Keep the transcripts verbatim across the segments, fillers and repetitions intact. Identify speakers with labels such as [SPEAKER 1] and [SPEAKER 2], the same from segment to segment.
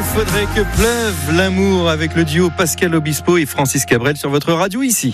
[SPEAKER 1] faudrait que pleuve l'amour avec le duo Pascal Obispo et Francis Cabrel sur votre radio ici.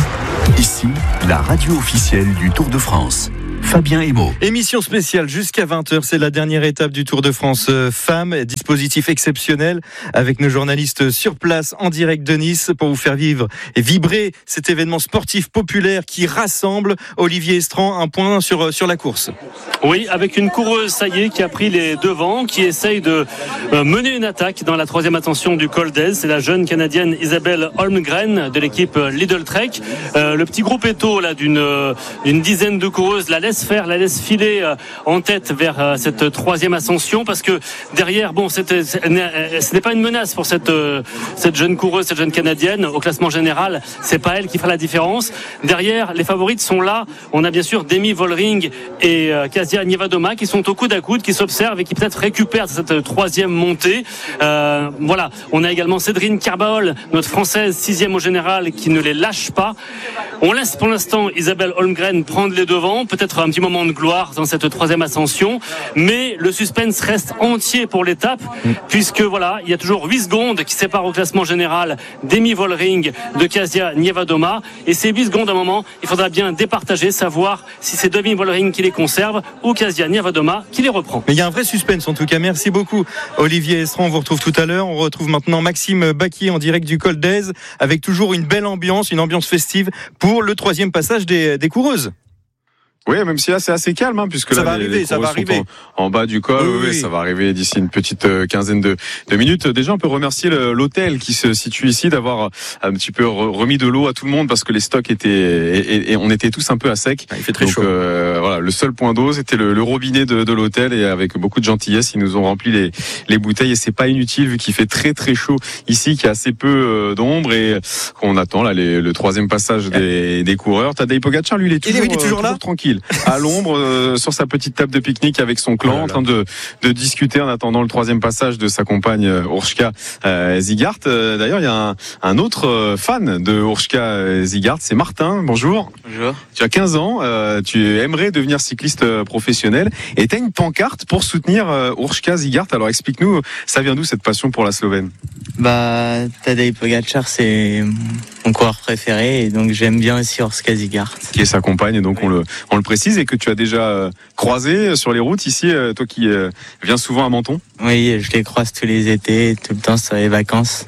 [SPEAKER 2] Ici, la radio officielle du Tour de France. Fabien Emo.
[SPEAKER 1] Émission spéciale jusqu'à vingt heures, c'est la dernière étape du Tour de France Femmes, dispositif exceptionnel avec nos journalistes sur place en direct de Nice pour vous faire vivre et vibrer cet événement sportif populaire qui rassemble. Olivier Estran, un point sur, sur la course.
[SPEAKER 3] Oui, avec une coureuse, ça y est, qui a pris les devants, qui essaye de mener une attaque dans la troisième ascension du Col d'Èze. C'est la jeune Canadienne Isabelle Holmgren de l'équipe Lidl Trek. Euh, le petit groupe Eto là, d'une, d'une dizaine de coureuses la laisse faire, la laisse filer en tête vers cette troisième ascension parce que derrière, bon, c'était, ce n'est pas une menace pour cette, cette jeune coureuse, cette jeune Canadienne. Au classement général, c'est pas elle qui fera la différence. Derrière, les favorites sont là. On a bien sûr Demi Vollering et Kasia Niewiadoma qui sont au coude à coude, qui s'observent et qui peut-être récupèrent cette troisième montée. Euh, voilà. On a également Cédrine Carbaol, notre Française, sixième au général, qui ne les lâche pas. On laisse pour l'instant Isabelle Holmgren prendre les devants, peut-être un petit moment de gloire dans cette troisième ascension, mais le suspense reste entier pour l'étape, puisque voilà, il y a toujours huit secondes qui séparent au classement général Demi Vollering de Kasia Niewiadoma, et ces huit secondes à un moment, il faudra bien départager, savoir si c'est Demi Vollering qui les conserve ou Kasia Niewiadoma qui les reprend.
[SPEAKER 1] Mais il y a un vrai suspense en tout cas, merci beaucoup Olivier Estran, on vous retrouve tout à l'heure, on retrouve maintenant Maxime Baquier en direct du Col d'Èze, avec toujours une belle ambiance, une ambiance festive pour le troisième passage des, des coureuses.
[SPEAKER 4] Oui, même si là c'est assez calme, hein, puisque
[SPEAKER 1] ça
[SPEAKER 4] là
[SPEAKER 1] va
[SPEAKER 4] les,
[SPEAKER 1] arriver,
[SPEAKER 4] les
[SPEAKER 1] ça va arriver
[SPEAKER 4] en, en bas du col. Oui, oui, oui, ça va arriver d'ici une petite euh, quinzaine de, de minutes. Déjà, on peut remercier le, l'hôtel qui se situe ici d'avoir un petit peu remis de l'eau à tout le monde parce que les stocks étaient et, et, et on était tous un peu à sec.
[SPEAKER 1] Ah, il fait très
[SPEAKER 4] Donc,
[SPEAKER 1] chaud.
[SPEAKER 4] Euh, voilà, le seul point d'eau, c'était le, le robinet de, de l'hôtel et avec beaucoup de gentillesse, ils nous ont rempli les, les bouteilles et c'est pas inutile vu qu'il fait très très chaud ici, qu'il y a assez peu euh, d'ombre et qu'on attend là les, le troisième passage des, des coureurs. Tadej Pogačar, lui, il est toujours,
[SPEAKER 1] il est toujours
[SPEAKER 4] euh,
[SPEAKER 1] là,
[SPEAKER 4] toujours tranquille, à l'ombre. Sur sa petite table de pique-nique avec son clan, oh en train de, de discuter en attendant le troisième passage de sa compagne Urška euh, Zigart. Euh, d'ailleurs, il y a un, un autre fan de Urška Zigart, c'est Martin. Bonjour.
[SPEAKER 5] Bonjour.
[SPEAKER 4] Tu as quinze ans, euh, tu aimerais devenir cycliste professionnel et tu as une pancarte pour soutenir euh, Urška Zigart. Alors explique-nous, ça vient d'où cette passion pour la Slovène ?
[SPEAKER 5] Bah, Tadej Pogačar, c'est mon coureur préféré et donc j'aime bien aussi Urška Zigart.
[SPEAKER 4] Qui est sa compagne, donc on le, on le précise, et que tu as déjà euh, croisé sur les routes ici, euh, toi qui euh, viens souvent à Menton.
[SPEAKER 5] Oui, je les croise tous les étés, tout le temps sur les vacances.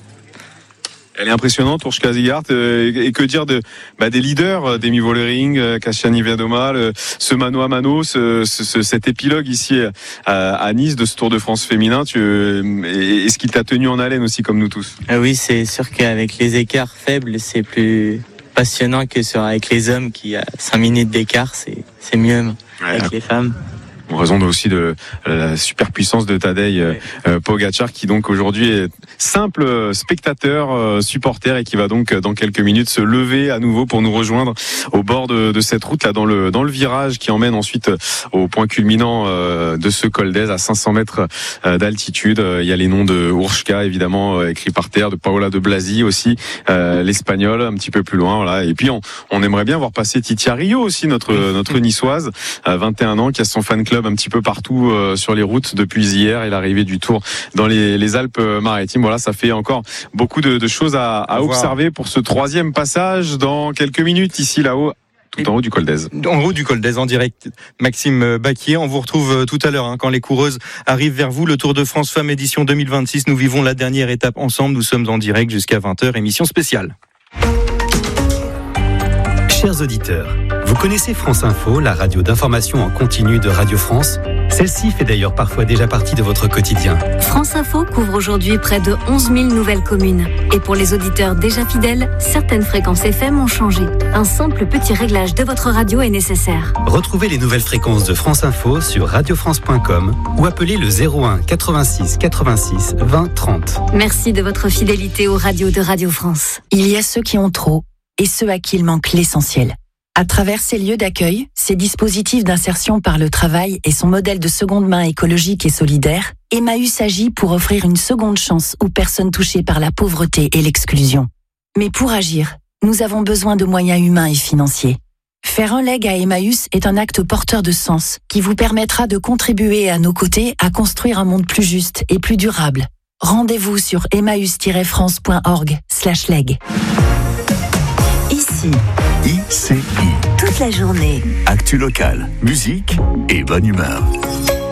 [SPEAKER 4] Elle est impressionnante, Urška Zigart. Euh, et que dire de, bah, des leaders, Demi Vollering, euh, Kasia Niewiadoma, le, ce mano à mano, ce, ce, cet épilogue ici à, à Nice de ce Tour de France féminin. Tu, euh, est-ce qu'il t'a tenu en haleine aussi comme nous tous ?
[SPEAKER 5] Ah oui, c'est sûr qu'avec les écarts faibles, c'est plus passionnant que sur avec les hommes qui a cinq minutes d'écart, c'est, c'est mieux ouais, avec ouais. les femmes.
[SPEAKER 4] En raison aussi de la superpuissance de Tadej ouais. euh, Pogačar, qui donc aujourd'hui est simple spectateur, euh, supporter, et qui va donc dans quelques minutes se lever à nouveau pour nous rejoindre au bord de, de cette route là, dans le dans le virage qui emmène ensuite au point culminant euh, de ce Col d'Èze à cinq cents mètres euh, d'altitude. Il y a les noms de Urška évidemment euh, écrits par terre, de Paola de Blasi aussi, euh, l'espagnol un petit peu plus loin. Voilà. Et puis on, on aimerait bien voir passer Titia Rio aussi, notre notre niçoise, à vingt et un ans, qui a son fan club un petit peu partout euh, sur les routes depuis hier et l'arrivée du Tour dans les, les Alpes-Maritimes. Voilà, ça fait encore beaucoup de, de choses à, à observer pour ce troisième passage dans quelques minutes ici là-haut. Tout en haut du Col d'Èze.
[SPEAKER 1] En haut du Col d'Èze, en direct, Maxime Baquier. On vous retrouve tout à l'heure hein, quand les coureuses arrivent vers vous. Le Tour de France Femmes édition deux mille vingt-six. Nous vivons la dernière étape ensemble. Nous sommes en direct jusqu'à vingt heures. Émission spéciale.
[SPEAKER 2] Chers auditeurs, vous connaissez France Info, la radio d'information en continu de Radio France ? Celle-ci fait d'ailleurs parfois déjà partie de votre quotidien.
[SPEAKER 6] France Info couvre aujourd'hui près de onze mille nouvelles communes. Et pour les auditeurs déjà fidèles, certaines fréquences F M ont changé. Un simple petit réglage de votre radio est nécessaire.
[SPEAKER 2] Retrouvez les nouvelles fréquences de France Info sur radio france point com ou appelez le zéro un quatre-vingt-six quatre-vingt-six vingt trente.
[SPEAKER 6] Merci de votre fidélité aux radios de Radio France.
[SPEAKER 7] Il y a ceux qui ont trop et ceux à qui il manque l'essentiel. À travers ces lieux d'accueil, ces dispositifs d'insertion par le travail et son modèle de seconde main écologique et solidaire, Emmaüs agit pour offrir une seconde chance aux personnes touchées par la pauvreté et l'exclusion. Mais pour agir, nous avons besoin de moyens humains et financiers. Faire un leg à Emmaüs est un acte porteur de sens qui vous permettra de contribuer à nos côtés à construire un monde plus juste et plus durable. Rendez-vous sur emmaüs tiret france point org slash leg.
[SPEAKER 8] Ici,
[SPEAKER 9] I C I.
[SPEAKER 8] toute la journée.
[SPEAKER 9] Actu locale, musique et bonne humeur.